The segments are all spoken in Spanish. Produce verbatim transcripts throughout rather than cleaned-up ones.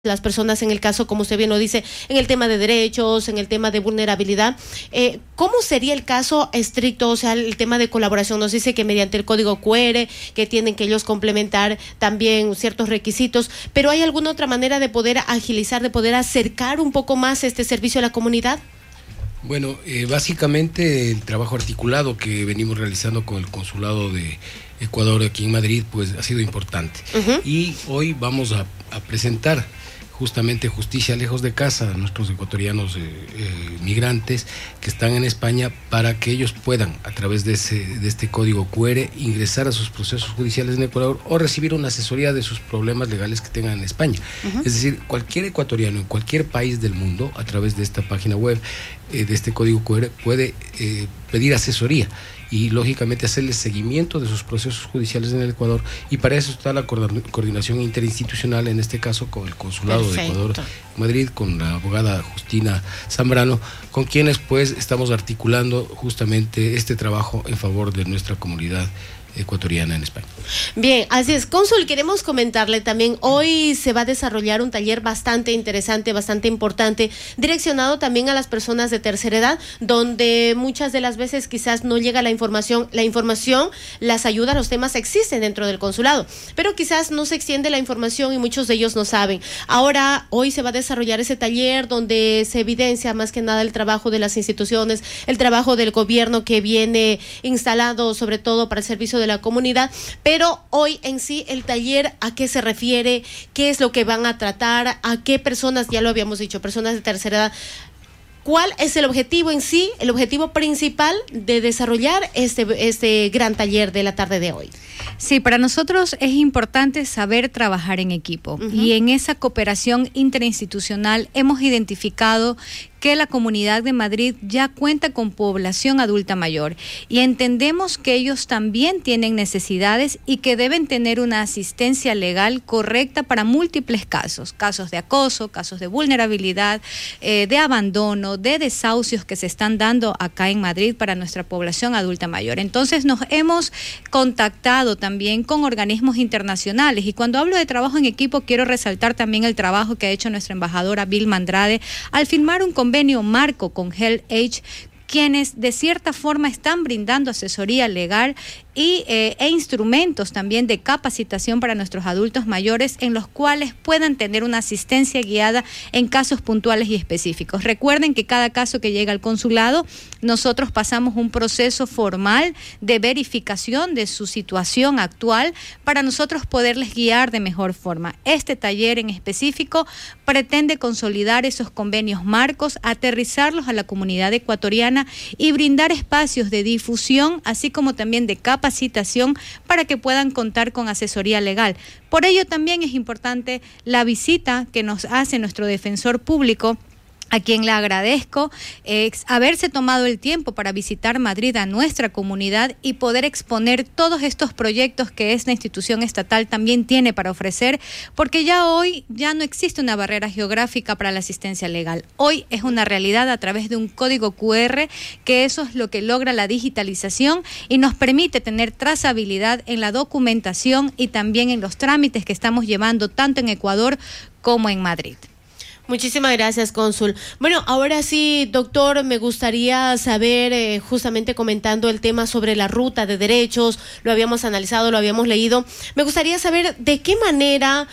las personas en el caso, como usted bien lo dice, en el tema de derechos, en el tema de vulnerabilidad. Eh, ¿Cómo sería el caso estricto, o sea, el tema de colaboración? Nos dice que mediante el código cu erre, que tienen que ellos complementar también ciertos requisitos, pero ¿hay alguna otra manera de poder agilizar, de poder acercar un poco más este servicio a la comunidad? Bueno, eh, básicamente el trabajo articulado que venimos realizando con el Consulado de Ecuador aquí en Madrid, pues ha sido importante. Uh-huh. Y hoy vamos a, a presentar justamente Justicia Lejos de Casa a nuestros ecuatorianos eh, eh, migrantes que están en España, para que ellos puedan, a través de, ese, de este código cu erre, ingresar a sus procesos judiciales en Ecuador o recibir una asesoría de sus problemas legales que tengan en España. Uh-huh. Es decir, cualquier ecuatoriano en cualquier país del mundo, a través de esta página web, eh, de este código cu erre, puede eh, pedir asesoría y lógicamente hacerle seguimiento de sus procesos judiciales en el Ecuador, y para eso está la coordinación interinstitucional, en este caso con el Consulado Perfecto. de Ecuador en Madrid, con la abogada Justina Zambrano, con quienes pues estamos articulando justamente este trabajo en favor de nuestra comunidad ecuatoriana en España. Bien, así es. Cónsul, queremos comentarle también, hoy se va a desarrollar un taller bastante interesante, bastante importante, direccionado también a las personas de tercera edad, donde muchas de las veces quizás no llega la información, la información, las ayudas, los temas existen dentro del consulado, pero quizás no se extiende la información y muchos de ellos no saben. Ahora, hoy se va a desarrollar ese taller donde se evidencia más que nada el trabajo de las instituciones, el trabajo del gobierno que viene instalado sobre todo para el servicio de la comunidad, pero hoy en sí el taller, ¿a qué se refiere? ¿Qué es lo que van a tratar? ¿A qué personas? Ya lo habíamos dicho, personas de tercera edad. ¿Cuál es el objetivo en sí, el objetivo principal de desarrollar este, este gran taller de la tarde de hoy? Sí, para nosotros es importante saber trabajar en equipo. Uh-huh. Y en esa cooperación interinstitucional hemos identificado que la Comunidad de Madrid ya cuenta con población adulta mayor y entendemos que ellos también tienen necesidades y que deben tener una asistencia legal correcta para múltiples casos, casos de acoso, casos de vulnerabilidad, eh, de abandono, de desahucios que se están dando acá en Madrid para nuestra población adulta mayor. Entonces nos hemos contactado también con organismos internacionales, y cuando hablo de trabajo en equipo quiero resaltar también el trabajo que ha hecho nuestra embajadora Vilma Andrade al firmar un convenio convenio marco con HealthAge, quienes de cierta forma están brindando asesoría legal y eh, e instrumentos también de capacitación para nuestros adultos mayores, en los cuales puedan tener una asistencia guiada en casos puntuales y específicos. Recuerden que cada caso que llega al consulado, nosotros pasamos un proceso formal de verificación de su situación actual para nosotros poderles guiar de mejor forma. Este taller en específico pretende consolidar esos convenios marcos, aterrizarlos a la comunidad ecuatoriana y brindar espacios de difusión, así como también de capacitación capacitación para que puedan contar con asesoría legal. Por ello también es importante la visita que nos hace nuestro defensor público, a quien le agradezco eh, haberse tomado el tiempo para visitar Madrid a nuestra comunidad y poder exponer todos estos proyectos que esta institución estatal también tiene para ofrecer, porque ya hoy ya no existe una barrera geográfica para la asistencia legal. Hoy es una realidad a través de un código cu erre, que eso es lo que logra la digitalización y nos permite tener trazabilidad en la documentación y también en los trámites que estamos llevando tanto en Ecuador como en Madrid. Muchísimas gracias, cónsul. Bueno, ahora sí, doctor, me gustaría saber, eh, justamente comentando el tema sobre la ruta de derechos, lo habíamos analizado, lo habíamos leído, me gustaría saber de qué manera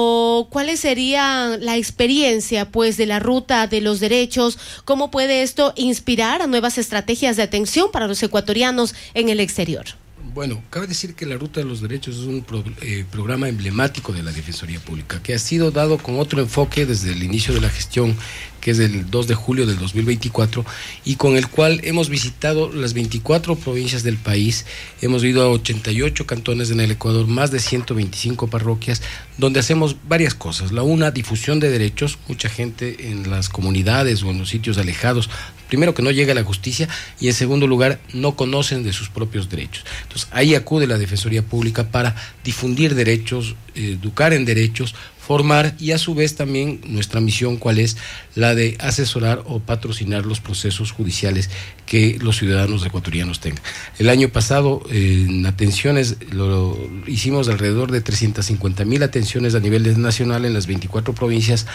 o cuál sería la experiencia, pues, de la ruta de los derechos, cómo puede esto inspirar a nuevas estrategias de atención para los ecuatorianos en el exterior. Bueno, cabe decir que la Ruta de los Derechos es un pro, eh, programa emblemático de la Defensoría Pública, que ha sido dado con otro enfoque desde el inicio de la gestión, que es el dos de julio del dos mil veinticuatro, y con el cual hemos visitado las veinticuatro provincias del país, hemos ido a ochenta y ocho cantones en el Ecuador, más de ciento veinticinco parroquias, donde hacemos varias cosas. La una, difusión de derechos. Mucha gente en las comunidades o en los sitios alejados, primero que no llega a la justicia, y en segundo lugar no conocen de sus propios derechos. Entonces ahí acude la Defensoría Pública para difundir derechos, educar en derechos, formar y a su vez también nuestra misión, cuál es la de asesorar o patrocinar los procesos judiciales que los ciudadanos ecuatorianos tengan. El año pasado eh, en atenciones lo, hicimos alrededor de trescientas cincuenta mil atenciones a nivel nacional en las veinticuatro provincias